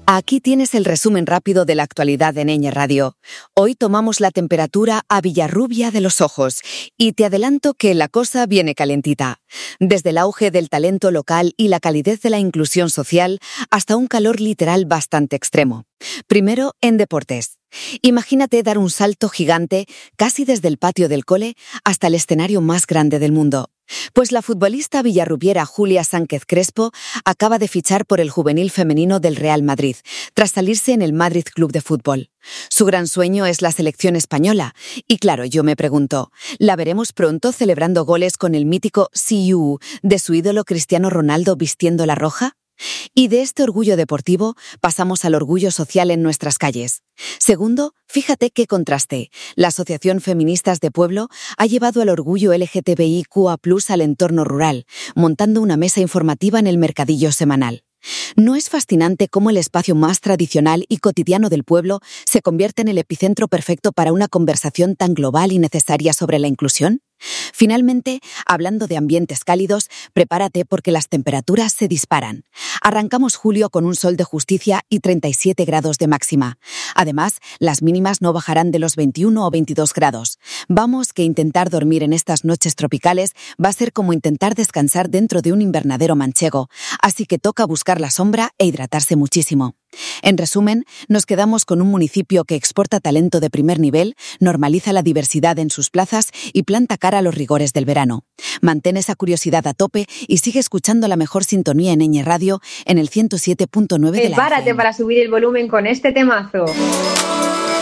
Aquí tienes el resumen rápido de la actualidad de Ñ Radio. Hoy tomamos la temperatura a Villarrubia de los Ojos y te adelanto que la cosa viene calentita. Desde el auge del talento local y la calidez de la inclusión social hasta un calor literal bastante extremo. Primero, en deportes. Imagínate dar un salto gigante casi desde el patio del cole hasta el escenario más grande del mundo. Pues la futbolista villarrubiera Julia Sánchez Crespo acaba de fichar por el juvenil femenino del Real Madrid, tras salirse en el Madrid Club de Fútbol. Su gran sueño es la selección española, y claro, yo me pregunto, ¿la veremos pronto celebrando goles con el mítico See You de su ídolo Cristiano Ronaldo vistiendo la roja? Y de este orgullo deportivo pasamos al orgullo social en nuestras calles. Segundo, fíjate qué contraste. La Asociación Feministas de Pueblo ha llevado el orgullo LGTBIQA+ al entorno rural, montando una mesa informativa en el mercadillo semanal. ¿No es fascinante cómo el espacio más tradicional y cotidiano del pueblo se convierte en el epicentro perfecto para una conversación tan global y necesaria sobre la inclusión? Finalmente, hablando de ambientes cálidos, prepárate porque las temperaturas se disparan. Arrancamos julio con un sol de justicia y 37 grados de máxima. Además, las mínimas no bajarán de los 21 o 22 grados. Vamos, que intentar dormir en estas noches tropicales va a ser como intentar descansar dentro de un invernadero manchego, así que toca buscar la sombra e hidratarse muchísimo. En resumen, nos quedamos con un municipio que exporta talento de primer nivel, normaliza la diversidad en sus plazas y planta cara a los rigores del verano. Mantén esa curiosidad a tope y sigue escuchando la mejor sintonía en Ñ Radio en el 107.9 de la Prepárate FM. para subir el volumen con este temazo.